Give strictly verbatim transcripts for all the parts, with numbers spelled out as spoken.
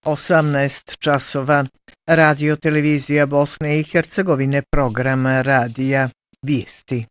osamnaest časova. Radio televizija Bosne i Hercegovine, program radija Vijesti.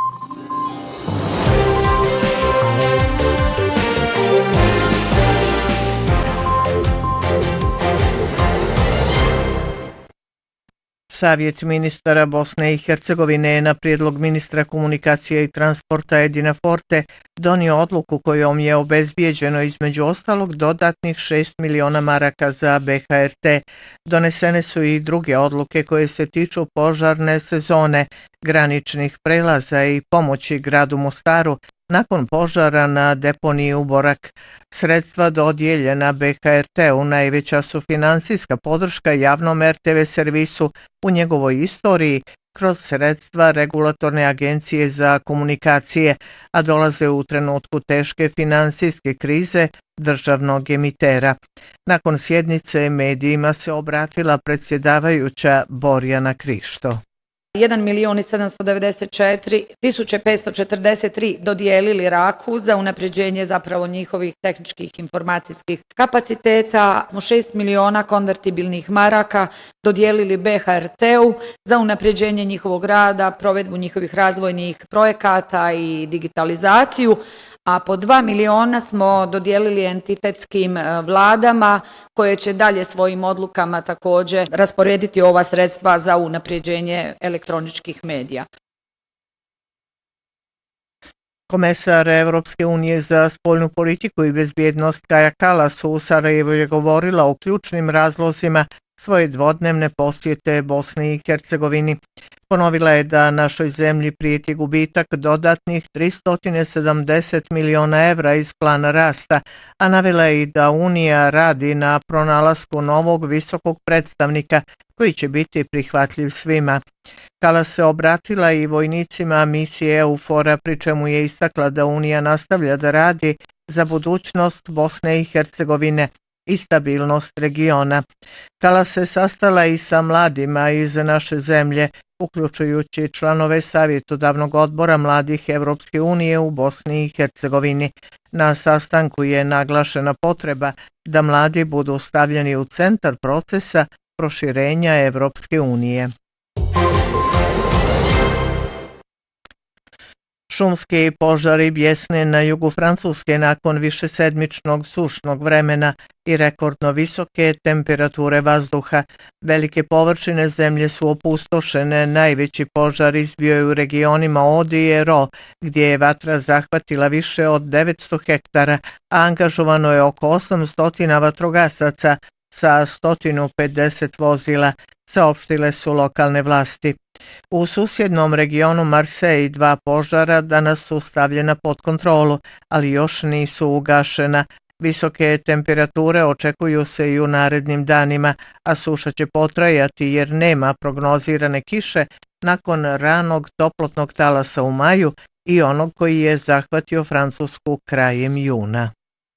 Savjet ministara Bosne i Hercegovine je na prijedlog ministra komunikacije i transporta Edina Forte donio odluku kojom je obezbijeđeno između ostalog dodatnih šest miliona maraka za B H R T. Donesene su i druge odluke koje se tiču požarne sezone, graničnih prelaza i pomoći gradu Mostaru nakon požara na deponiji Uborak. Sredstva dodijeljena B H R T-u najveća su finansijska podrška javnom R T V servisu u njegovoj istoriji kroz sredstva Regulatorne agencije za komunikacije, a dolaze u trenutku teške finansijske krize državnog emitera. Nakon sjednice medijima se obratila predsjedavajuća Borjana Krišto. jedan milion sedamsto devedeset četiri tisuće petsto četrdeset tri dodijelili Raku za unapređenje zapravo njihovih tehničkih informacijskih kapaciteta, šest miliona konvertibilnih maraka dodijelili B H R T-u za unapređenje njihovog rada, provedbu njihovih razvojnih projekata i digitalizaciju, a po dva miliona smo dodijelili entitetskim vladama koje će dalje svojim odlukama također rasporediti ova sredstva za unapređenje elektroničkih medija. Komesar Evropske unije za spoljnu politiku i bezbjednost Kaja Kallas u Sarajevu je govorila o ključnim razlozima svoje dvodnevne posjete Bosni i Hercegovini. Ponovila je da našoj zemlji prijeti gubitak dodatnih tristo sedamdeset miliona evra iz plana rasta, a navela je i da Unija radi na pronalasku novog visokog predstavnika koji će biti prihvatljiv svima. Kallas se obratila i vojnicima misije EUFOR-a, pri čemu je istakla da Unija nastavlja da radi za budućnost Bosne i Hercegovine i stabilnost regiona. Kallas se sastala i sa mladima iz naše zemlje, uključujući članove savjetodavnog odbora mladih Evropske unije u Bosni i Hercegovini. Na sastanku je naglašena potreba da mladi budu stavljeni u centar procesa proširenja Evropske unije. Šumski požari bjesne na jugu Francuske nakon višesedmičnog sušnog vremena i rekordno visoke temperature vazduha. Velike površine zemlje su opustošene, najveći požar izbio je u regionima Odi i Ero, gdje je vatra zahvatila više od devetsto hektara, a angažovano je oko osamsto vatrogasaca sa sto pedeset vozila, saopštile su lokalne vlasti. U susjednom regionu Marseille dva požara danas su stavljena pod kontrolu, ali još nisu ugašena. Visoke temperature očekuju se i u narednim danima, a suša će potrajati jer nema prognozirane kiše nakon ranog toplotnog talasa u maju i onog koji je zahvatio Francusku krajem juna.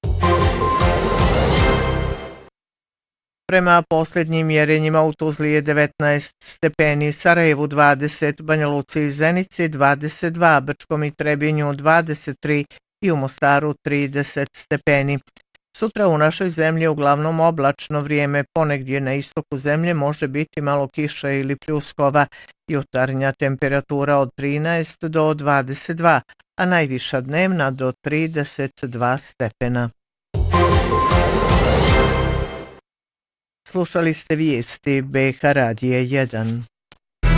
Prema posljednjim mjerenjima u Tuzli je devetnaest stepeni, Sarajevu dvadeset, Banja Luci i Zenici dvadeset dva, Brčkom i Trebinju dvadeset tri i u Mostaru trideset stepeni. Sutra u našoj zemlji uglavnom oblačno vrijeme, ponegdje na istoku zemlje može biti malo kiše ili pljuskova, jutarnja temperatura od trinaest do dvadeset dva, a najviša dnevna do trideset dva stepena. Slušali ste vijesti B H Radije jedan.